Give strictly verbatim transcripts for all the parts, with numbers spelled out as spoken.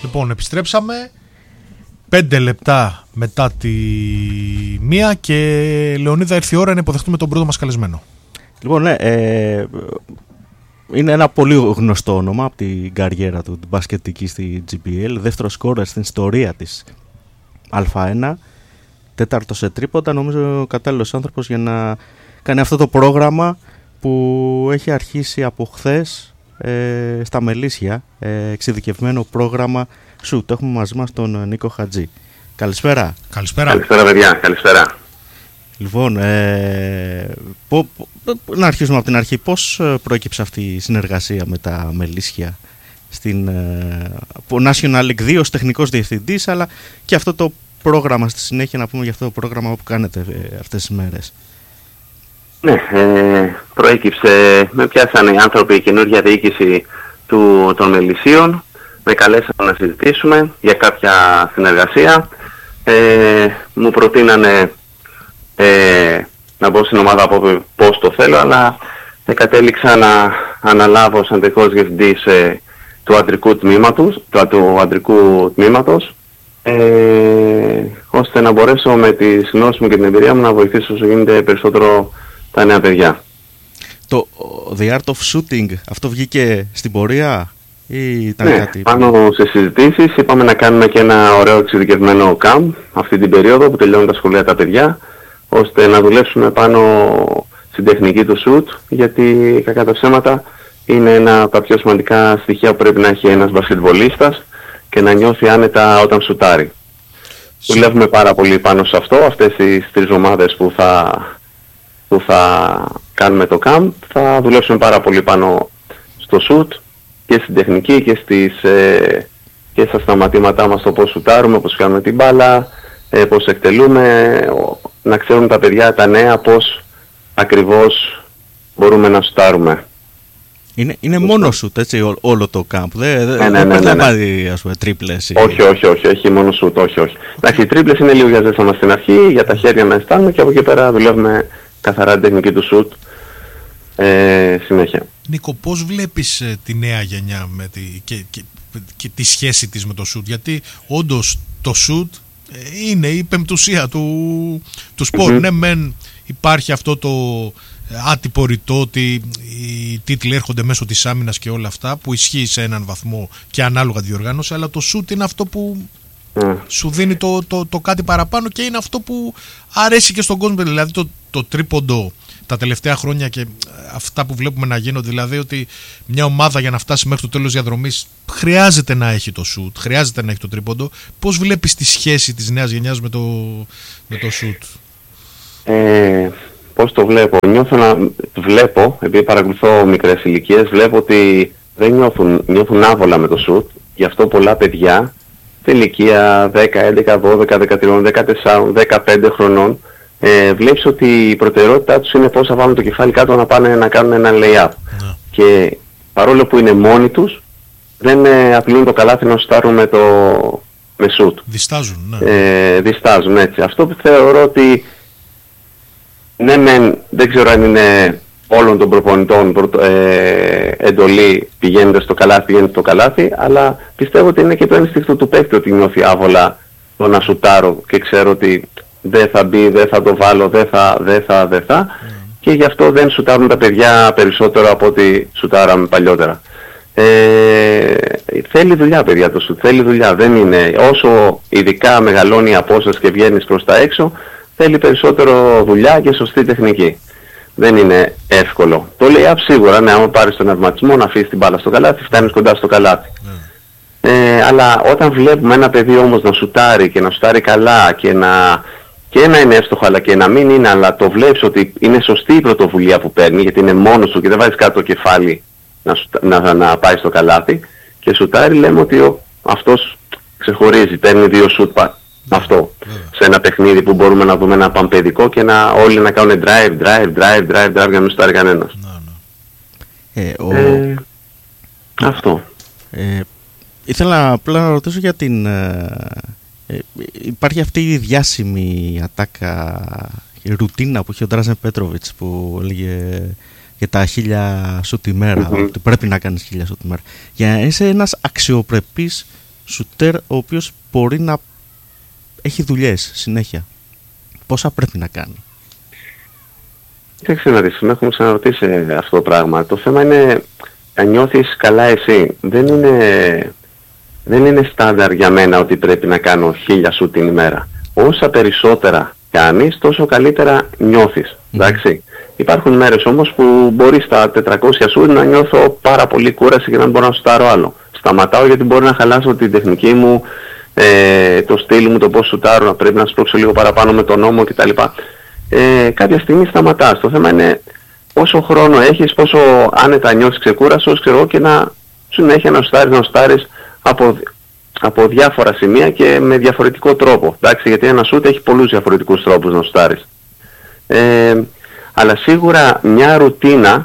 Λοιπόν, επιστρέψαμε πέντε λεπτά μετά τη μία και Λεωνίδα ήρθε η ώρα να υποδεχτούμε τον πρώτο μας καλεσμένο. Λοιπόν, ναι, ε, είναι ένα πολύ γνωστό όνομα από την καριέρα του, την μπασκετική στη τζι μπι ελ, δεύτερο σκόρερ στην ιστορία της Α1, τέταρτο σε τρίποντα, νομίζω ο κατάλληλος άνθρωπος για να κάνει αυτό το πρόγραμμα που έχει αρχίσει από χθες ε, στα Μελίσια, ε, εξειδικευμένο πρόγραμμα σου. Το έχουμε μαζί μας τον Νίκο Χατζή. Καλησπέρα. Καλησπέρα. Καλησπέρα παιδιά, καλησπέρα. Λοιπόν, ε, πο, πο, να αρχίσουμε από την αρχή. Πώς προέκυψε αυτή η συνεργασία με τα Μελίσια στην ε, National League δύο ως τεχνικός διευθυντής, αλλά και αυτό το πρόγραμμα στη συνέχεια, να πούμε για αυτό το πρόγραμμα που κάνετε ε, αυτές τις μέρες. Ναι, ε, προέκυψε, με πιάσανε οι άνθρωποι, η καινούργια διοίκηση του, των Μελισσίων, με καλέσαν να συζητήσουμε για κάποια συνεργασία, ε, μου προτείνανε ε, να μπω στην ομάδα από πώς το θέλω, αλλά ε, κατέληξα να αναλάβω σαν τεχνικός διευθυντής ε, του αντρικού τμήματος, του, του αντρικού τμήματος, ε, ώστε να μπορέσω με τις γνώσεις μου και την εμπειρία μου να βοηθήσω όσο γίνεται περισσότερο τα νέα παιδιά. Το The Art of Shooting, αυτό βγήκε στην πορεία ή ήταν ναι, κάτι? Πάνω σε συζητήσεις είπαμε να κάνουμε και ένα ωραίο εξειδικευμένο camp αυτή την περίοδο που τελειώνουν τα σχολεία τα παιδιά, ώστε να δουλέψουμε πάνω στην τεχνική του shoot, γιατί κακά τα ψέματα είναι ένα από τα πιο σημαντικά στοιχεία που πρέπει να έχει ένας μπασκετμπολίστας και να νιώθει άνετα όταν σουτάρει. Δουλεύουμε πάρα πολύ πάνω σε αυτό, αυτές τις τρεις ομάδες που θα, που θα κάνουμε το camp, θα δουλέψουμε πάρα πολύ πάνω στο shoot και στην τεχνική και, στις, ε, και στα σταματήματά μας, το πώς σουτάρουμε, πώς κάνουμε την μπάλα, ε, πώς εκτελούμε, να ξέρουν τα παιδιά, τα νέα, πώς ακριβώς μπορούμε να σουτάρουμε. Είναι, είναι μόνο σουτ, έτσι, ό, όλο το camp. Δεν δε, ναι, ναι, ναι, ναι, ναι. πάρει, ας πούμε, τρίπλες. Ή... Όχι, όχι, όχι, όχι, μόνο σουτ, όχι, όχι. Εντάξει, οι τρίπλες είναι λίγο για ζέστα μας στην αρχή, για τα χέρια να αισθάνουμε και από εκεί πέρα δουλεύουμε καθαρά την τεχνική του σουτ ε, συνέχεια. Νίκο, πώς βλέπεις ε, τη νέα γενιά με τη, και, και, και τη σχέση της με το σουτ? Γιατί όντως το σουτ ε, είναι η πεμπτουσία του, του σπορ. Mm-hmm. Ναι, μεν υπάρχει αυτό το άτυπο ρητό ότι οι τίτλοι έρχονται μέσω της άμυνας και όλα αυτά, που ισχύει σε έναν βαθμό και ανάλογα τη διοργάνωση, αλλά το σουτ είναι αυτό που mm. σου δίνει το, το, το κάτι παραπάνω και είναι αυτό που αρέσει και στον κόσμο. Δηλαδή το, το τρίποντο τα τελευταία χρόνια και αυτά που βλέπουμε να γίνονται, δηλαδή ότι μια ομάδα για να φτάσει μέχρι το τέλος διαδρομής χρειάζεται να έχει το σουτ, χρειάζεται να έχει το τρίποντο. Πώς βλέπεις τη σχέση της νέας γενιάς με το, με το σουτ? Ε, πώς το βλέπω? Νιώθω να βλέπω, επειδή παρακολουθώ μικρές ηλικίες, βλέπω ότι δεν νιώθουν, νιώθουν άβολα με το σουτ. Γι' αυτό πολλά παιδιά στην ηλικία δέκα, έντεκα, δώδεκα, δεκατρία, δεκατέσσερα, δεκαπέντε χρονών, ε, βλέπεις ότι η προτεραιότητά τους είναι πώς θα βάλουν το κεφάλι κάτω να πάνε να κάνουν ένα lay-up. Yeah. Και παρόλο που είναι μόνοι τους, δεν ε, απειλούν το καλάθι να σουτάρουν με το με σουτ. Διστάζουν, ναι. Ε, διστάζουν, έτσι. Αυτό που θεωρώ ότι ναι, μεν, δεν ξέρω αν είναι όλων των προπονητών ε, εντολή πηγαίνετε στο καλάθι, πηγαίνετε στο καλάθι, αλλά πιστεύω ότι είναι και το ένστικτο του παίκτη ότι νιώθει άβολα το να σουτάρω και ξέρω ότι δεν θα μπει, δεν θα το βάλω, δεν θα, δεν θα, δεν θα mm. και γι' αυτό δεν σουτάρουν τα παιδιά περισσότερο από ό,τι σουτάραμε παλιότερα. Ε, θέλει δουλειά, παιδιά, το σουτ, θέλει δουλειά, δεν είναι, όσο ειδικά μεγαλώνει η απόσταση και βγαίνεις προς τα έξω, θέλει περισσότερο δουλειά και σωστή τεχνική. Δεν είναι εύκολο. Το lay-up σίγουρα, ναι, άμα πάρεις τον νευματισμό να αφήσεις την μπάλα στο καλάθι, φτάνεις κοντά στο καλάθι. Mm. Ε, αλλά όταν βλέπουμε ένα παιδί όμως να σουτάρει και να σουτάρει καλά και να, και να είναι εύστοχο αλλά και να μην είναι, αλλά το βλέπεις ότι είναι σωστή η πρωτοβουλία που παίρνει, γιατί είναι μόνος του και δεν βάζεις κάτω το κεφάλι να, να, να, να πάει στο καλάθι και σουτάρει, λέμε ότι ο, αυτός ξεχωρίζει, παίρνει δύο σουτ πα, yeah. αυτό yeah. σε ένα παιχνίδι που μπορούμε να δούμε ένα παμπεδικό και να, όλοι να κάνουν drive, drive, drive, drive, drive για να μην σουτάρει κανένας. No, no. Ε, ο... ε, αυτό. Ε, ήθελα απλά να ρωτήσω για την... Ε, υπάρχει αυτή η διάσημη ατάκα, η ρουτίνα που είχε ο Ντράζεν Πέτροβιτς που έλεγε για τα χίλια σου τη μέρα, mm-hmm. ότι πρέπει να κάνεις χίλια σου τη μέρα. Για να είσαι ένας αξιοπρεπής σουτέρ ο οποίος μπορεί να έχει δουλειές συνέχεια. Πόσα πρέπει να κάνει? Κοίταξε να δεις, με έχουμε ξαναρωτήσει αυτό το πράγμα. Το θέμα είναι να νιώθεις καλά εσύ. Δεν είναι, δεν είναι στάνταρ για μένα ότι πρέπει να κάνω χίλια σουτ την ημέρα. Όσα περισσότερα κάνεις, τόσο καλύτερα νιώθεις. Mm. Εντάξει. Υπάρχουν μέρες όμως που μπορεί στα τετρακόσια σουτ να νιώθω πάρα πολύ κούραση και να μπορώ να σουτάρω άλλο. Σταματάω γιατί μπορεί να χαλάσω την τεχνική μου, ε, το στυλ μου, το πώς σουτάρω, να πρέπει να σπρώξω λίγο παραπάνω με τον νόμο κτλ. Ε, κάποια στιγμή σταματάς. Το θέμα είναι πόσο χρόνο έχεις, πόσο άνετα νιώθεις ξεκούρασος, ξέρω, και να συνέχεια να σουτάρεις, να σουτάρεις από, από διάφορα σημεία και με διαφορετικό τρόπο. Εντάξει, γιατί ένα σουτ έχει πολλούς διαφορετικούς τρόπους να σουτάρεις. Ε, αλλά σίγουρα μια ρουτίνα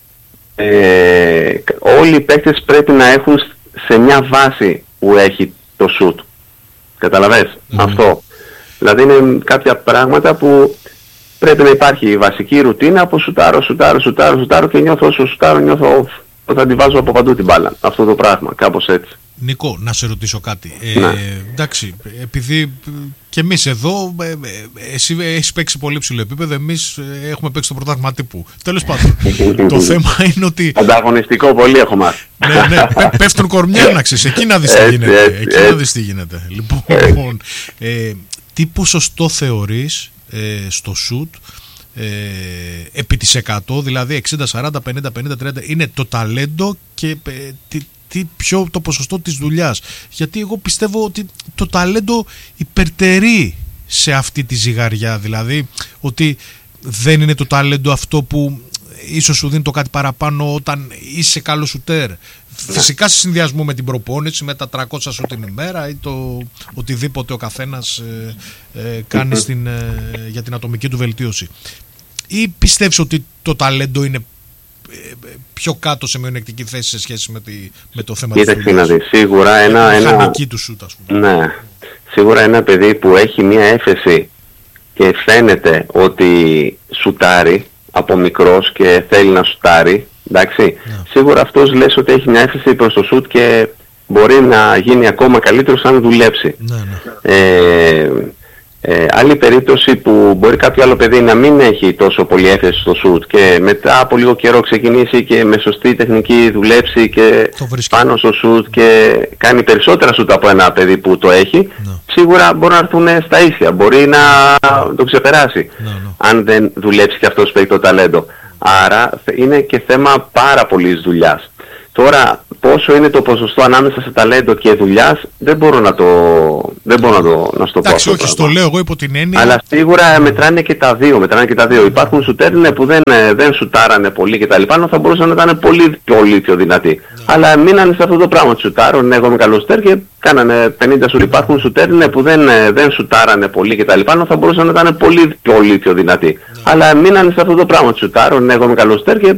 ε, όλοι οι παίκτες πρέπει να έχουν σε μια βάση που έχει το σουτ. Καταλαβες mm. αυτό. Δηλαδή είναι κάποια πράγματα που πρέπει να υπάρχει η βασική ρουτίνα από σουτάρω, σουτάρω, σουτάρω, σουτάρω και νιώθω όσο σουτάρω, νιώθω όταν τη βάζω από παντού την μπάλα. Αυτό το πράγμα, κάπως έτσι. Νικό, να σε ρωτήσω κάτι. Ε, ναι. Εντάξει, επειδή και εμείς εδώ, ε, εσύ έχεις παίξει πολύ ψηλό επίπεδο, εμείς έχουμε παίξει το πρωτάθλημα τύπου. Τέλος πάντων, το θέμα είναι ότι... Ανταγωνιστικό πολύ έχω μάθει. Ναι, ναι, πέφτουν κορμιά να ξέρεις, εκεί να δεις τι γίνεται. Έτσι, εκεί έτσι. να δεις τι γίνεται. Λοιπόν, ε, τι ποσοστό θεωρείς ε, στο σουτ ε, επί της εκατό, δηλαδή εξήντα σαράντα πενήντα πενήντα τριάντα, είναι το ταλέντο και ε, τι, τι πιο το ποσοστό της δουλειάς? Γιατί εγώ πιστεύω ότι το ταλέντο υπερτερεί σε αυτή τη ζυγαριά, δηλαδή ότι δεν είναι το ταλέντο αυτό που ίσως σου δίνει το κάτι παραπάνω όταν είσαι καλός σουτέρ. Φυσικά σε συνδυασμό με την προπόνηση, με τα τριακόσια σου την ημέρα ή το οτιδήποτε ο καθένας ε, ε, κάνει στην, ε, για την ατομική του βελτίωση. Ή πιστεύεις ότι το ταλέντο είναι ε, πιο κάτω σε μειονεκτική θέση σε σχέση με, τη, με το θέμα Κοίταξε της δουλειάς? Κοίταξε να δεις, σίγουρα ένα, ένα, του σούτ, ας πούμε. Ναι, σίγουρα ένα παιδί που έχει μια έφεση και φαίνεται ότι σουτάρει από μικρός και θέλει να σουτάρει, εντάξει, yeah. σίγουρα αυτός λες ότι έχει μια έφεση προς το σουτ και μπορεί να γίνει ακόμα καλύτερος αν δουλέψει. Yeah, yeah. Ε, ε, άλλη περίπτωση που μπορεί κάποιο άλλο παιδί να μην έχει τόσο πολύ έφεση στο σουτ και μετά από λίγο καιρό ξεκινήσει και με σωστή τεχνική δουλέψει και πάνω στο σουτ και κάνει περισσότερα σουτ από ένα παιδί που το έχει, no. σίγουρα μπορεί να έρθουν στα ίσια, μπορεί να το ξεπεράσει no, no. αν δεν δουλέψει και αυτός που έχει το ταλέντο. Άρα είναι και θέμα πάρα πολλής δουλειάς. Τώρα πόσο είναι το ποσοστό ανάμεσα σε ταλέντο και δουλειάς δεν μπορώ να το, δεν μπορώ να το, να στο πω. Εντάξει, όχι, στο λέω εγώ υπό την έννοια. Αλλά σίγουρα μετράνε και τα δύο. Μετράνε και τα δύο. Υπάρχουν σουτέρ που δεν, δεν σουτάρανε πολύ κτλ. Θα μπορούσαν να ήταν πολύ, πολύ πιο δυνατοί. Ναι. Αλλά μείνανε σε αυτό το πράγμα. Σουτάρουν, ναι, εγώ είμαι καλό σουτέρ και κάνανε πενήντα σουτ. Υπάρχουν σουτέρ που δεν, δεν σουτάρανε πολύ κτλ. Θα μπορούσαν να ήταν πολύ, πολύ πιο δυνατοί. Ναι. Αλλά μείνανε σε αυτό το πράγμα. Σουτάρουν, ναι, εγώ είμαι καλό σουτέρ και